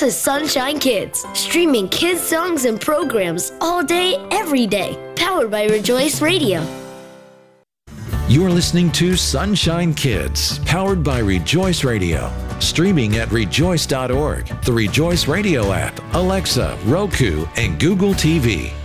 This is Sunshine Kids, streaming kids songs and programs all day, every day. Powered by Rejoice Radio. You're listening to Sunshine Kids, powered by Rejoice Radio. Streaming at rejoice.org, the Rejoice Radio app, Alexa, Roku, and Google TV.